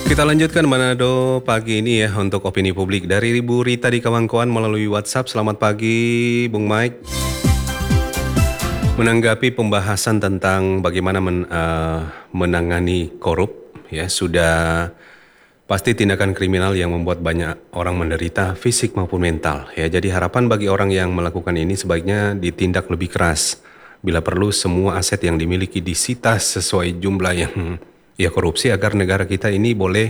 Kita lanjutkan Manado pagi ini ya untuk opini publik dari Ibu Rita di Kawangkoan melalui WhatsApp. Selamat pagi, Bung Mike. Menanggapi pembahasan tentang bagaimana menangani korup, ya sudah pasti tindakan kriminal yang membuat banyak orang menderita fisik maupun mental. Ya, jadi harapan bagi orang yang melakukan ini sebaiknya ditindak lebih keras. Bila perlu semua aset yang dimiliki disita sesuai jumlah yang ya korupsi agar negara kita ini boleh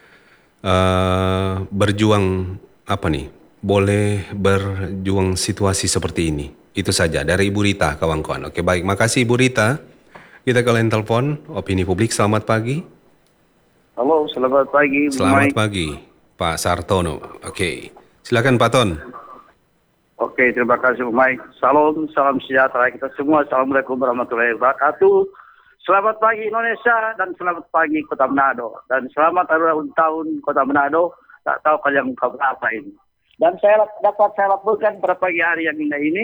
berjuang apa nih? Boleh berjuang situasi seperti ini. Itu saja dari Ibu Rita, kawan-kawan. Oke, baik. Makasih Ibu Rita. Kita ke line telepon, opini publik. Selamat pagi. Halo, selamat pagi, Bu Selamat Mike. pagi, Pak Sartono. Oke, silakan Pak Ton. Oke, terima kasih, Bu Mike. Salam sejahtera kita semua. Assalamualaikum warahmatullahi wabarakatuh. Selamat pagi Indonesia dan selamat pagi Kota Manado. Dan selamat ulang tahun Kota Manado. Tak tahu kalian buka berapa ini. Dan saya laporkan pada pagi hari yang indah ini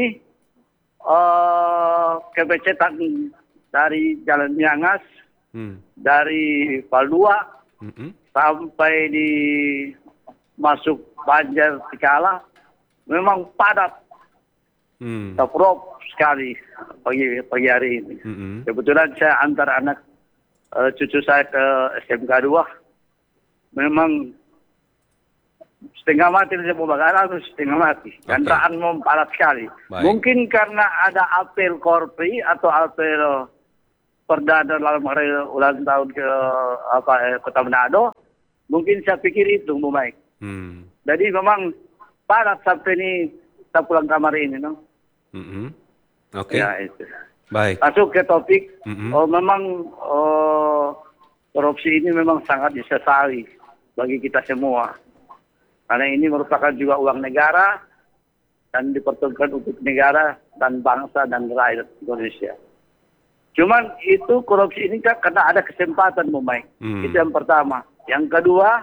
kemacetan dari Jalan Miangas, dari Paldua sampai di masuk Banjar Tikala memang padat, terprop sekali pagi hari ini. Kebetulan saya antar anak cucu saya ke SMK 2, memang setengah mati di pembakaran, setengah mati. Kendaraan memang padat sekali. Baik. Mungkin karena ada apel Korpri atau apel perdana dalam hari ulang tahun ke Kota Manado, mungkin saya pikir itu, Bu Mike. Jadi memang padat sampai ini kita pulang kamar ini, no? Oke. Ya itu. Baik. Masuk ke topik, memang korupsi ini memang sangat disesali bagi kita semua. Karena ini merupakan juga uang negara dan diperuntukkan untuk negara dan bangsa dan rakyat Indonesia. Cuman itu korupsi ini kan karena ada kesempatan, Bu Mike. Itu yang pertama. Yang kedua,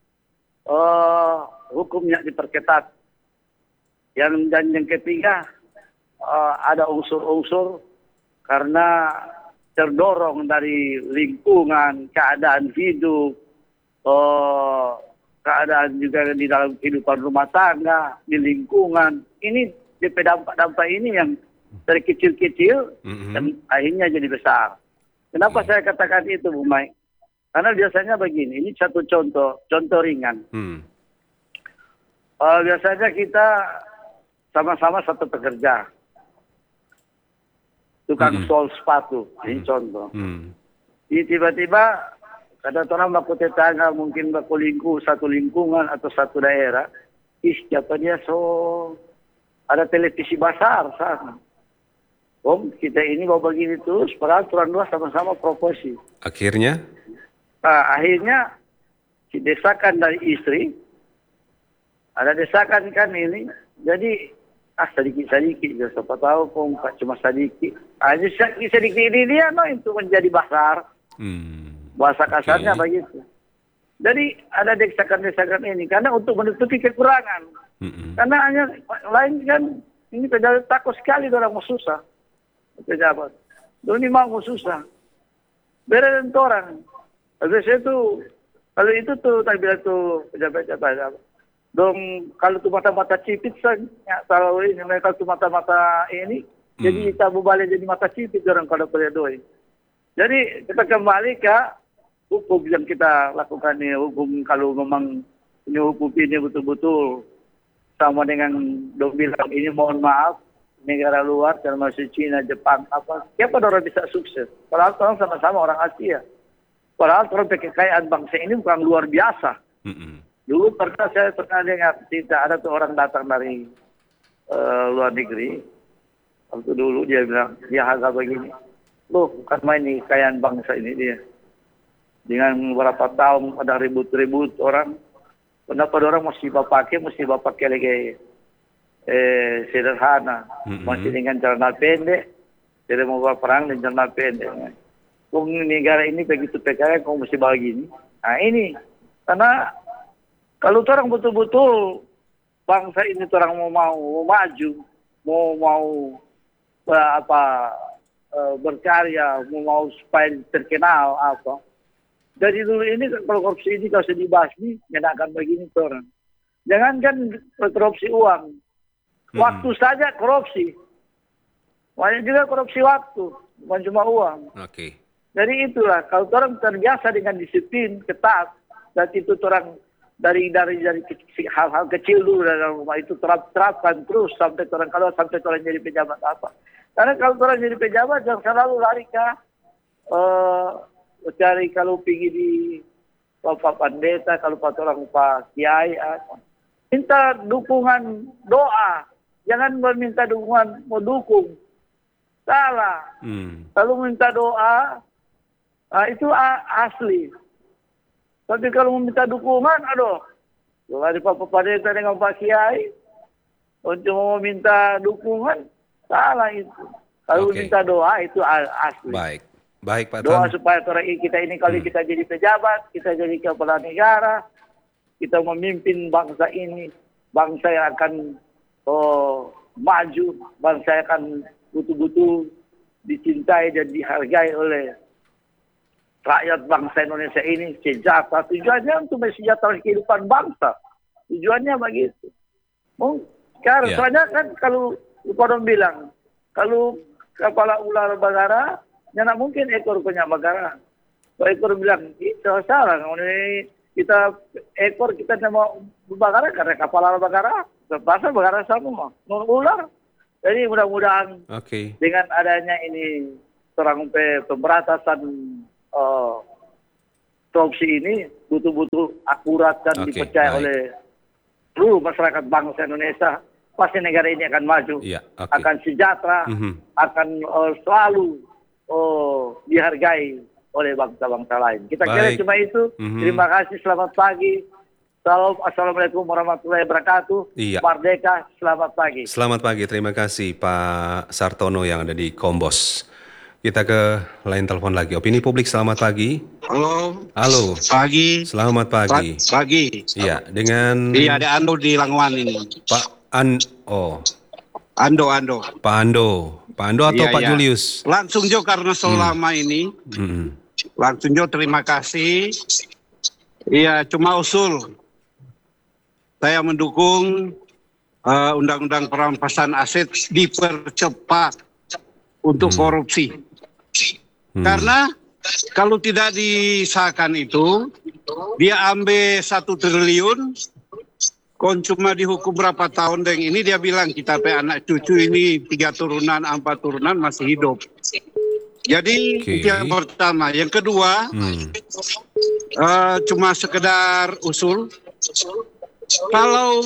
hukumnya diperketat. Dan yang ketiga, ada unsur-unsur karena terdorong dari lingkungan, keadaan hidup, keadaan juga di dalam kehidupan rumah tangga, di lingkungan. Ini dampak-dampak ini yang dari kecil-kecil dan akhirnya jadi besar. Kenapa saya katakan itu, Bu Mike? Karena biasanya begini, ini satu contoh ringan. Biasanya kita sama-sama satu pekerja, tukang sol sepatu, ini contoh. Ini tiba-tiba ada orang baku tetangga, mungkin baku satu lingkungan atau satu daerah, siapa dia ada televisi besar sana. Om, kita ini mau begini terus, padahal turun dua sama-sama proposi. Akhirnya? Akhirnya desakan dari istri, ada desakan kan ini, jadi sedikit-sedikit, siapa tahu kok cuma sedikit. Sedikit ini dia itu menjadi besar. Bahasa kasarnya begitu. Jadi ada desakan-desakan ini karena untuk menutupi kekurangan. Karena hanya lain kan ini pejabat takut sekali orang mau susah. Pejabat. Ini mau susah. Beren orang. Habis itu kalau itu tuh tak bilang tuh pejabat. Dong kalau tuh mata-mata cipit saja kalau ini mereka tuh mata-mata ini jadi kita balik jadi mata cipit orang kalau doi. Jadi kita kembali ke hukum yang kita lakukan ini, hukum kalau memang ini hukum ini betul-betul sama dengan dong bilang ini mohon maaf negara luar termasuk Cina, Jepang apa siapa orang bisa sukses? Padahal orang sama-sama orang Asia. Padahal orang kekayaan bangsa ini bukan luar biasa. Dulu saya pernah dengar tidak ada tuh orang datang dari luar negeri. Waktu dulu dia bilang dia harga begini. Loh, bukan main nih kekayaan bangsa ini dia. Dengan beberapa tahun ada ribut-ribut orang. Kenapa orang mesti pakai lagi sederhana. Masih dengan celana pendek. Tidak mau berperang dengan celana pendek. Kung negara ini begitu PKR, kung mesti begini. Nah ini. Karena kalau orang betul-betul bangsa ini orang mau maju, mau berkarya, mau supaya terkenal apa. dari dulu ini kalau korupsi ini kalau sedih dibasmi, nggak akan begini tuh orang. Jangankan korupsi uang, waktu saja korupsi. Banyak juga korupsi waktu, bukan cuma uang. Oke. Jadi itulah kalau orang terbiasa dengan disiplin ketat, dan itu orang dari hal-hal kecil dulu dalam rumah itu terapkan terus sampai orang jadi pejabat apa. Karena kalau orang jadi pejabat jangan selalu lari ke cari kalau pergi di Pak Pendeta, kalau Pak orang Pak Kiai apa. Minta dukungan doa, jangan meminta dukungan mau dukung. Salah. Kalau minta doa itu asli. Tapi kalau meminta dukungan, aduh, lari Pak Pendeta dengan Pak Kiai untuk mau minta dukungan, salah itu. Kalau minta doa itu asli. Baik Pak Doa Ton. supaya kita ini kalau kita jadi pejabat, kita jadi kepala negara, kita memimpin bangsa ini, bangsa yang akan maju, bangsa yang akan betul-betul dicintai dan dihargai oleh rakyat bangsa Indonesia ini sejahtera. Tujuannya untuk mensejahterakan kehidupan bangsa. Tujuannya begitu. Karena soalnya kan kalau orang bilang, kalau kepala ular bagara, ya tidak mungkin ekor punya bagara. Kalau ekor bilang, itu salah. Kita ekor kita mau bagara karena kepala bagara. Pasal bagara sama. Ular. Jadi mudah-mudahan dengan adanya ini terang pemberantasan korupsi ini betul-betul akurat dan dipercaya oleh seluruh masyarakat bangsa Indonesia. Pasti negara ini akan maju, akan sejahtera, akan selalu dihargai oleh bangsa-bangsa lain. Kita kira cuma itu. Terima kasih, selamat pagi. Assalamualaikum warahmatullahi wabarakatuh. Merdeka, selamat pagi. Selamat pagi, terima kasih Pak Sartono yang ada di Kombos. Kita ke lain telepon lagi. Opini publik, selamat pagi. Halo. Halo. Pagi. Selamat pagi. Pagi. Iya, dengan... Iya, ada Ando di Langwan ini. Pak Ando. Pak Ando atau Pak Julius? Langsung Jo karena selama ini. Langsung Jo, terima kasih. Iya, cuma usul. Saya mendukung undang-undang perampasan aset dipercepat untuk korupsi. Karena kalau tidak disahkan itu, dia ambil 1 triliun, cuma dihukum berapa tahun, dan ini dia bilang kita anak cucu ini 3 turunan, 4 turunan masih hidup. Jadi itu yang pertama. Yang kedua, cuma sekedar usul. Kalau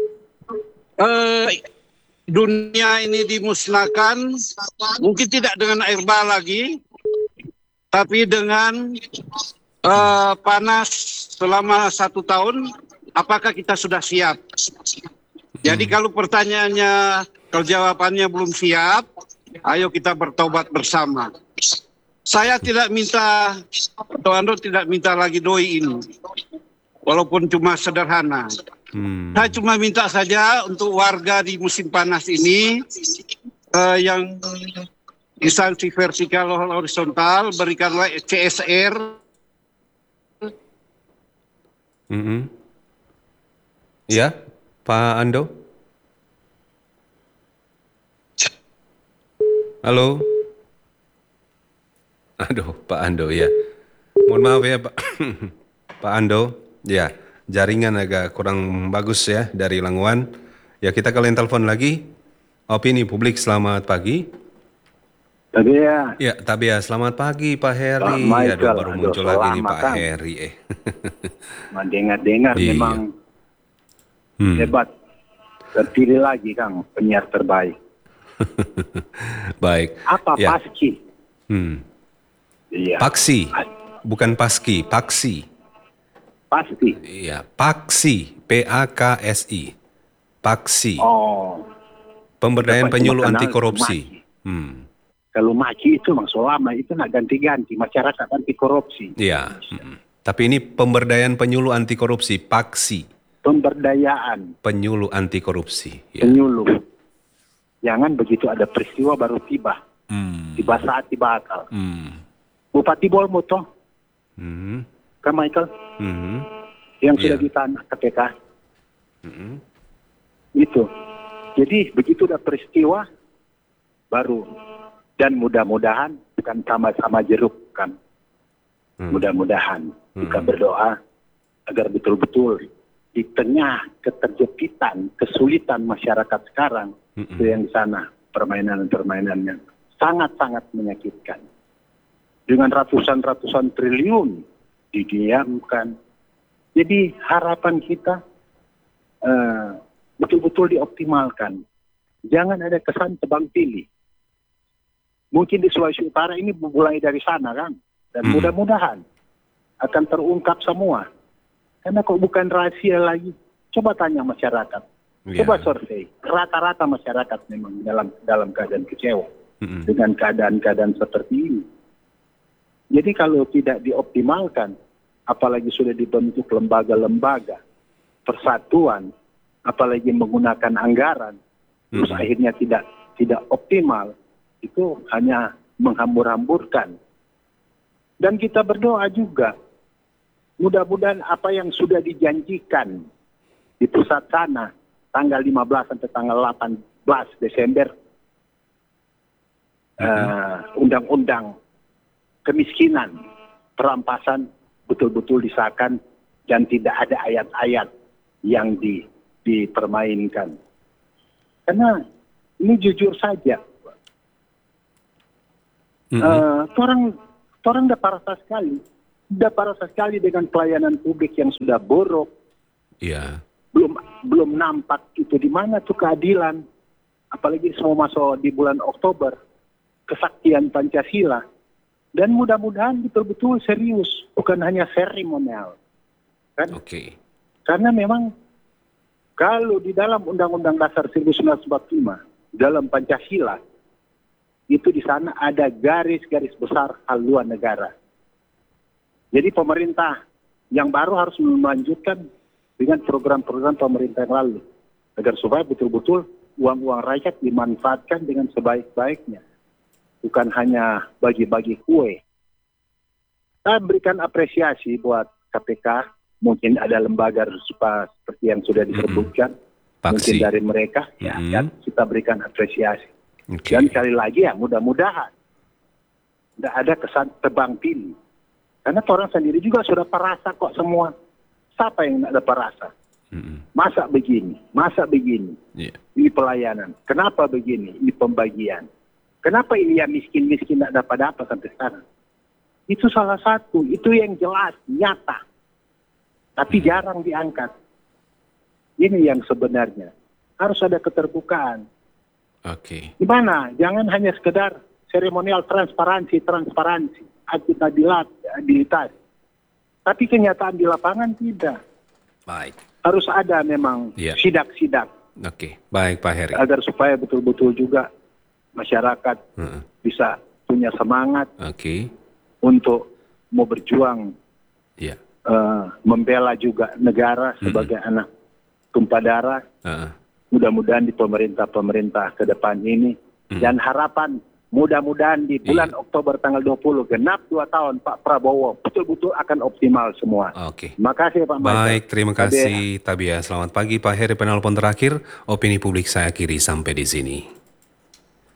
dunia ini dimusnahkan, mungkin tidak dengan air bah lagi, tapi dengan panas selama 1 tahun, apakah kita sudah siap? Jadi kalau pertanyaannya, kalau jawabannya belum siap, ayo kita bertobat bersama. Saya tidak minta, atau Ando tidak minta lagi doi ini, walaupun cuma sederhana. Saya cuma minta saja untuk warga di musim panas ini, yang instansi vertikal horizontal, berikanlah CSR. Ya, Pak Ando. Halo. Aduh, Pak Ando ya. Mohon maaf ya Pak. Pak Ando, ya jaringan agak kurang bagus ya dari Langwan. Ya kita kalian telepon lagi. Opini publik, selamat pagi. Tabia. Ya, Tabia, selamat pagi Pak Heri. Aduh, baru muncul lagi nih Pak Heri. Mendengar-dengar memang hebat. Terpilih lagi Kang, penyiar terbaik. Baik. Apa paski? Iya. Paksi, bukan paski, paksi. Pasti. Iya, paksi, PAKSI, paksi. Oh. Pemberdayaan penyuluh anti korupsi. Kalau maki itu Mang selama itu nak ganti-ganti masyarakat anti korupsi. Iya. Tapi ini pemberdayaan penyuluh anti korupsi, paksi. Pemberdayaan penyuluh anti korupsi. Ya. Penyuluh. Jangan begitu ada peristiwa baru tiba. Tiba saat tiba akal. Bupati Bolmo toh. Mhm. Kan Michael? Mhm. Yang Iya. sudah ditahan KPK. Mhm. Itu. Jadi begitu ada peristiwa baru. Dan mudah-mudahan bukan sama-sama jeruk kan. Mudah-mudahan kita berdoa agar betul-betul di tengah keterjepitan, kesulitan masyarakat sekarang, itu yang di sana permainan-permainan yang sangat-sangat menyakitkan. Dengan ratusan-ratusan triliun didiamkan. Jadi harapan kita betul-betul dioptimalkan. Jangan ada kesan tebang pilih. Mungkin di Sulawesi Utara ini mulai dari sana kan. Dan mudah-mudahan akan terungkap semua. Karena kok bukan rahasia lagi. Coba tanya masyarakat. Coba survei. Rata-rata masyarakat memang dalam keadaan kecewa. Dengan keadaan-keadaan seperti ini. Jadi kalau tidak dioptimalkan, apalagi sudah dibentuk lembaga-lembaga, persatuan, apalagi menggunakan anggaran, terus akhirnya tidak optimal, itu hanya menghambur-hamburkan. Dan kita berdoa juga, mudah-mudahan apa yang sudah dijanjikan di pusat sana, tanggal 15 sampai tanggal 18 Desember, undang-undang kemiskinan, perampasan, betul-betul disahkan dan tidak ada ayat-ayat yang dipermainkan. Karena ini jujur saja, orang udah parah sekali dengan pelayanan publik yang sudah buruk. Iya. Belum nampak itu di mana tuh keadilan, apalagi semua masuk di bulan Oktober, kesaktian Pancasila. Dan mudah-mudahan betul-betul serius, bukan hanya seremonial. Kan? Oke. Karena memang kalau di dalam Undang-Undang Dasar 1945, dalam Pancasila, itu di sana ada garis-garis besar haluan negara. Jadi pemerintah yang baru harus melanjutkan dengan program-program pemerintah yang lalu. Agar supaya betul-betul uang-uang rakyat dimanfaatkan dengan sebaik-baiknya. Bukan hanya bagi-bagi kue. Saya berikan apresiasi buat KPK. Mungkin ada lembaga seperti yang sudah disebutkan. Mungkin dari mereka. Ya, kita berikan apresiasi. Dan sekali lagi ya mudah-mudahan. Tidak ada kesan tebang pilih. Karena orang sendiri juga sudah perasa kok semua. Siapa yang tidak ada perasa? Masa begini? Masa begini? Yeah. Ini pelayanan. Kenapa begini? Ini pembagian. Kenapa ini yang miskin-miskin tidak dapat apa sampai sekarang? Itu salah satu. Itu yang jelas, nyata. Tapi jarang diangkat. Ini yang sebenarnya. Harus ada keterbukaan. Oke. Gimana? Jangan hanya sekedar seremonial transparansi, akuntabilitas. Tapi kenyataan di lapangan tidak. Baik. Harus ada memang sidak-sidak. Oke. Baik Pak Heri. Agar supaya betul-betul juga masyarakat bisa punya semangat untuk mau berjuang, membela juga negara sebagai anak tumpah darah. Mudah-mudahan di pemerintah-pemerintah ke depan ini dan harapan mudah-mudahan di bulan Oktober tanggal 20 genap 2 tahun Pak Prabowo betul-betul akan optimal semua. Oke. Terima kasih Pak Michael. Baik, terima kasih Tabia. Selamat pagi Pak Heri, penelpon terakhir. Opini publik saya akhiri sampai di sini.